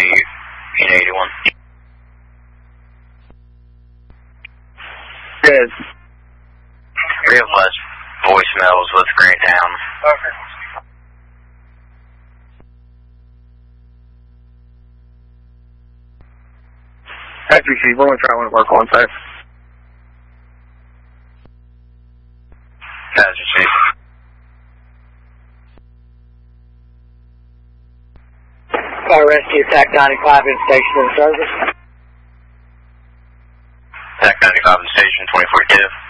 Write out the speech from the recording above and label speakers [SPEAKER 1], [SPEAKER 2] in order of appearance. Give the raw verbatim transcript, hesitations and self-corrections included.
[SPEAKER 1] Unit eighty-one.
[SPEAKER 2] Good.
[SPEAKER 1] We have less voicemails with Grant down.
[SPEAKER 2] Okay. That's received. We're going to try one of our contacts.
[SPEAKER 1] That's received.
[SPEAKER 3] Fire Rescue, TAC ninety-five in station in service.
[SPEAKER 1] TAC ninety-five in station, twenty-four K I V.